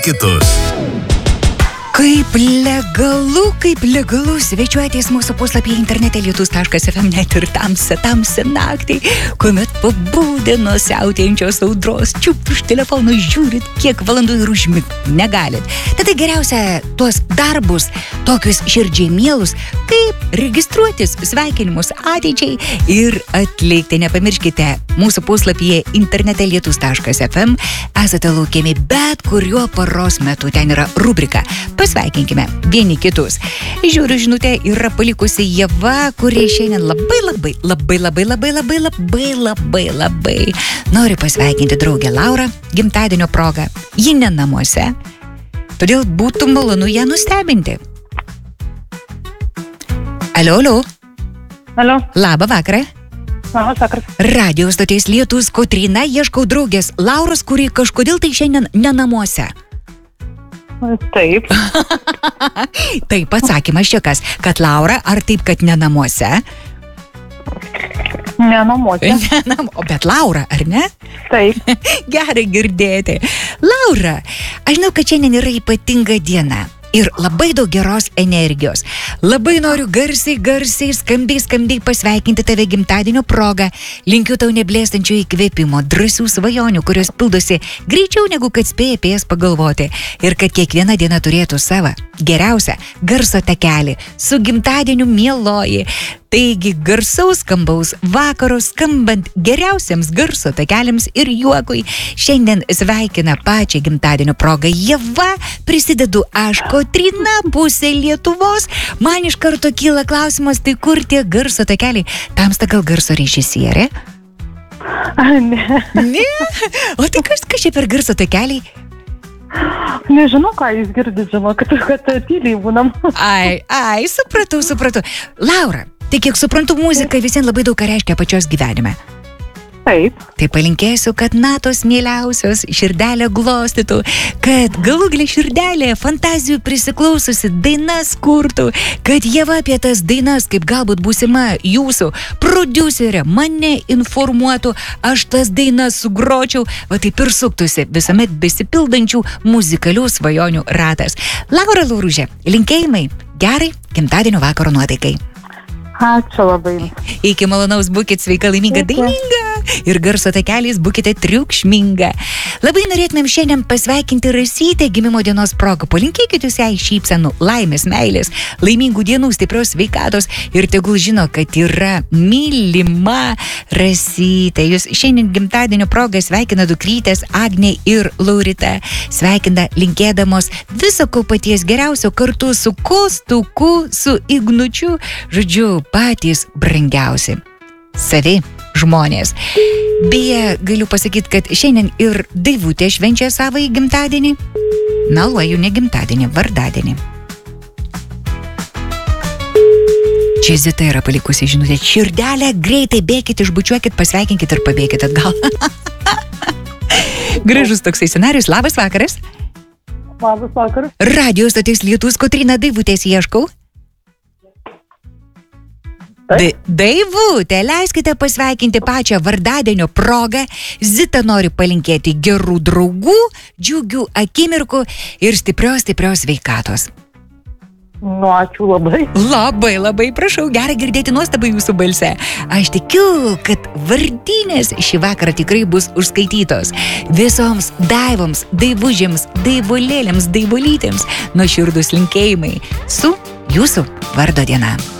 kitus. Kaip legalu svečiuotis mūsų puslapyje internete lietus.fm net ir tamsią naktį, kuomet pabudę nuo siautėjančios audros, čiupt už telefoną, žiūrit, kiek valandų ir užmigt negalit. Tada geriausia tuos darbus, tokius širdžiai mielus, kaip registruotis, sveikinimus ateičiai ir atlikti. Nepamirškite, mūsų puslapyje internete lietus.fm esate laukiami bet kuriuo paros metu. Ten yra rubrika Pasveikinkime vieni kitus. Žiūriu, žinutė yra palikusi Ieva, kurie šiandien labai nori pasveikinti draugę Laurą gimtadienio proga. Ji ne namuose, todėl būtų malonu ją nustebinti. Alio. Labą vakarą. Labas vakaras. Radio stoties Lietus Kotryna, ieškau draugės Lauros, kuri kažkodėl tai šiandien ne namuose. Taip. Taip, atsakymas čia kas, kad Laura, ar taip, kad ne namuose? Ne namuose. Bet Laura, ar ne? Taip. Gerai girdėti. Laura, aš žinau, kad šiandien yra ypatinga diena. Ir labai daug geros energijos. Labai noriu garsiai, skambiai pasveikinti tave gimtadienio proga. Linkiu tau neblėstančio įkvėpimo, drąsių svajonių, kurios pildosi greičiau negu kad spėja apie jas pagalvoti. Ir kad kiekviena diena turėtų savo geriausią garso takelį. Su gimtadieniu mieloji. Taigi garsaus skambaus vakaro, skambant geriausiams garso takeliams ir juokui. Šiandien sveikina pačią gimtadienio progą Ieva, prisidedu aš, Kotryna, pusė Lietuvos. Man iš karto kyla klausimas, tai kur tie garso takeliai? Tamsta gal garso režisierė? Ne? O tai kas čia per garso takeliai? Nežinau, ką jūs girdit, žinau, kad tyliai būnam. Ai, supratau. Laura, tai kiek suprantu, muzika visiems labai daug ką reiškia pačios gyvenime. Taip. Tai palinkėsiu, kad natos mieliausios širdelę glostytų, kad galų gale širdelė fantazijų prisiklaususi dainas kurtų, kad Ieva apie tas dainas, kaip galbūt būsima jūsų prodiuserė, mane informuotų, aš tas dainas sugročiau, va taip ir suktųsi visuomet besipildančių muzikalių svajonių ratas. Laura Lauružė, linkėjimai gerai gimtadienio vakaro nuotaikai. Ačiū labai. Iki malonaus būkit sveika, laiminga, daininga ir garso takeliais būkite triukšminga. Labai norėtumėm šiandien pasveikinti Rasytę gimimo dienos proga. Palinkėkit jūs jai šypsenų, laimės, meilės, laimingų dienų, stiprios sveikatos ir tegul žino, kad yra mylima Rasytė. Jūs šiandien gimtadienio proga sveikina dukrytės Agnė ir Laurita. Sveikina linkėdamos viso ko paties geriausio kartu su Kostuku, su Ignučiu, žodžiu, patys brangiausi. Savi žmonės. Beje, galiu pasakyti, kad šiandien ir Daivutė švenčia savąjį gimtadienį. Meluoju, ne gimtadienį, vardadienį. Čia Zita yra palikusi žinutę. Širdelę, greitai bėkit, išbučiuokit, pasveikinkit ir pabėkit atgal. Gražus toksai scenarius. Labas vakaras. Labas vakaras. Radio stoties Lietus Kotryna, Daivutės ieškau. Daivutė, leiskite pasveikinti pačią vardadienio progą. Zita nori palinkėti gerų draugų, džiugių akimirkų ir stiprios sveikatos. Nu, ačiū labai. Labai, prašau, gerai girdėti nuostabą jūsų balse. Aš tikiu, kad vardynės šį vakarą tikrai bus užskaitytos. Visoms Daivoms, Daivužėms, Daivulėlėms, Daivulytėms nuoširdūs linkėjimai su jūsų vardo diena.